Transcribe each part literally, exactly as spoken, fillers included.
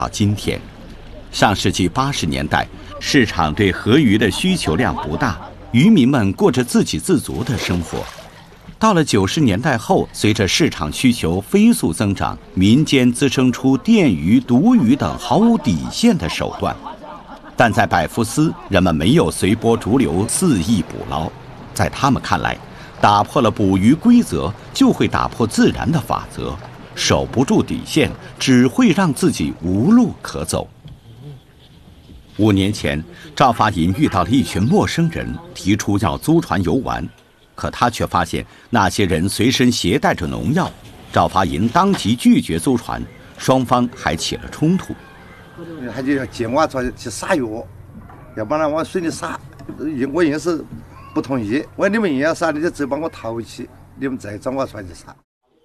到今天，上世纪八十年代，市场对河鱼的需求量不大，渔民们过着自给自足的生活。到了九十年代后，随着市场需求飞速增长，民间滋生出电鱼、毒鱼等毫无底线的手段。但在百福斯，人们没有随波逐流肆意捕捞，在他们看来，打破了捕鱼规则，就会打破自然的法则，守不住底线，只会让自己无路可走。五年前，赵发银遇到了一群陌生人，提出要租船游玩。可他却发现那些人随身携带着农药，赵发银当即拒绝租船，双方还起了冲突。 他就要借我船去撒药，要把它往水里撒，我硬是不同意。我说你们硬要撒，你就只把我淘起，你们再找我船去撒。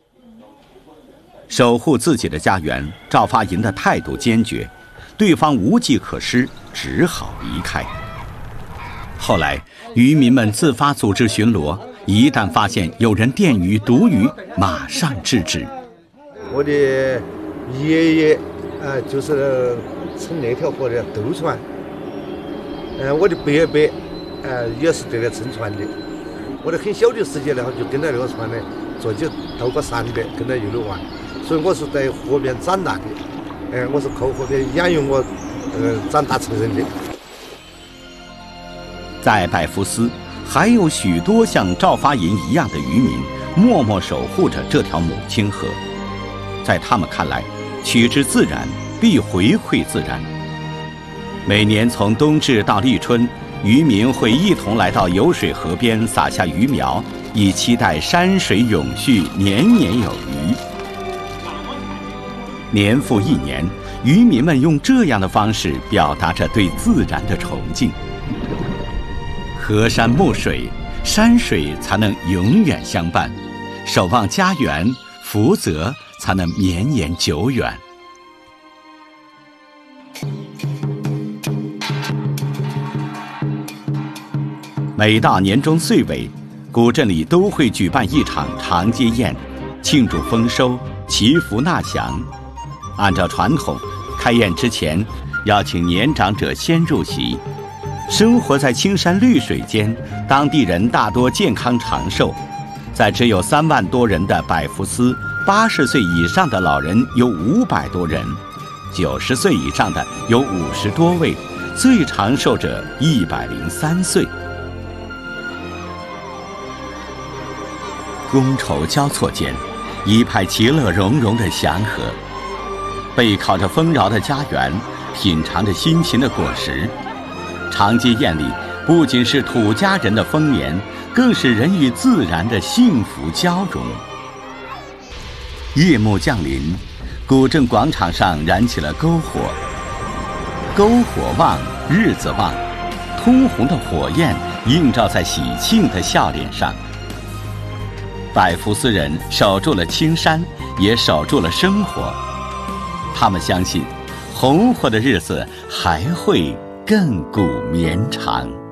守护自己的家园，赵发银的态度坚决，对方无计可施，只好离开。后来，渔民们自发组织巡逻，一旦发现有人电鱼、毒鱼，马上制止。 我的爷爷，呃，就是乘那条河的渡船，呃，我的伯伯，呃，也是这个乘船的。我的很小的时间呢，就跟着那个船呢，坐起渡过山的，跟着一路玩，所以我是在河边长大的，呃，我是靠河边养育我，呃，长大成人的。 在百福斯，还有许多像赵发银一样的渔民，默默守护着这条母亲河。在他们看来，取之自然，必回馈自然。每年从冬至到立春，渔民会一同来到游水河边撒下鱼苗，以期待山水永续，年年有余。年复一年，渔民们用这样的方式表达着对自然的崇敬。河山暮水，山水才能永远相伴，守望家园，福泽才能绵延久远。每到年终岁尾，古镇里都会举办一场长街宴，庆祝丰收，祈福纳祥。按照传统，开宴之前要请年长者先入席。生活在青山绿水间，当地人大多健康长寿。在只有三万多人的百福斯，八十岁以上的老人有五百多人，九十岁以上的有五十多位，最长寿者一百零三岁。觥筹交错间，一派其乐融融的祥和。背靠着丰饶的家园，品尝着辛勤的果实。长街宴里不仅是土家人的丰年，更是人与自然的幸福交融。夜幕降临，古镇广场上燃起了篝火。篝火旺，日子旺，通红的火焰映照在喜庆的笑脸上。百福斯人守住了青山，也守住了生活。他们相信，红火的日子还会亘古绵长。